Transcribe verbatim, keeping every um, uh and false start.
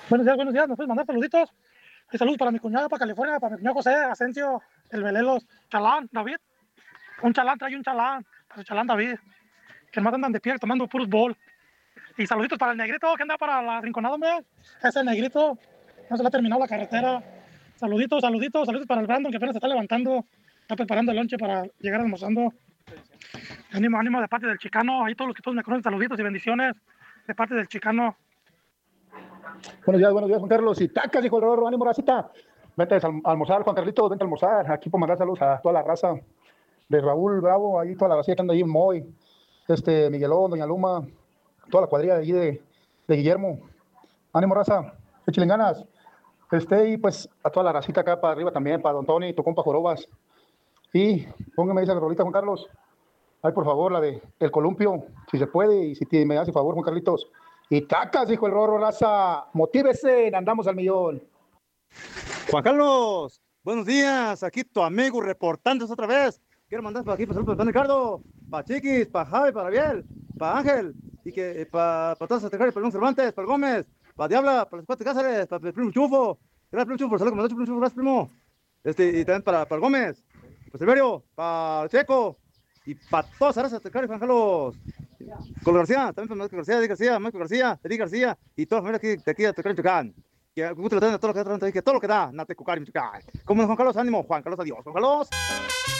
Buenos días, buenos días. ¿Nos puedes mandar saluditos? Hay saludos para mi cuñada, para California, para mi cuñado José, Asensio, el Velelos, Chalán, David. Un chalán, trae un chalán. Para el chalán David. Que más andan de pie tomando puros bol. Y saluditos para el negrito que anda para la rinconada, hombre. Ese negrito. No se le ha terminado la carretera. Saluditos, saluditos, saluditos para el Brandon que apenas se está levantando. Está preparando el lonche para llegar almorzando. Ánimo, ánimo de parte del Chicano. Ahí todos los que todos me conocen, saluditos y bendiciones de parte del Chicano. Buenos días, buenos días, Juan Carlos. Y tacas, hijo del rorro, ánimo, racita. Vente a almorzar, Juan Carlitos, vente a almorzar. Aquí por mandar saludos a toda la raza de Raúl Bravo, ahí toda la raza que anda ahí en Moy, este, Miguelón, Doña Luma, toda la cuadrilla de allí de, de Guillermo. Ánimo, raza, échale ganas. Este, y pues a toda la racita acá para arriba también, para Don Tony, tu compa Jorobas. Y póngame esa rolita, Juan Carlos. Ay, por favor, la de El Columpio, si se puede, y si te, me hace favor, Juan Carlitos. Y tacas, dijo el rorro, raza. Motívese, andamos al millón. Juan Carlos, buenos días. Aquí tu amigo reportándose otra vez. Quiero mandar para aquí, para saludos para Ricardo, para Chiquis, para Javi, para Biel, para Ángel, y que eh, para, para todos los secretarios, para Luis Cervantes, para Gómez, para Diabla, para los cuatro Cáceres, para el primo Chufo. Gracias, primo Chufo, por saludos, como primo Chufo, gracias, primo. Este, y también para, para Gómez, para Silverio, para el Checo, y para todos los secretarios, Juan Carlos. Con García, también para Marco García, Eddie García, Marco García, Eddie García, y toda la familia aquí, de aquí, de Tecán, Chocán. Que todo lo que da, todo lo que da, todo lo que da, Nate Cucari, Michoacán. Como Juan Carlos, ánimo, Juan Carlos, adiós, Juan Carlos.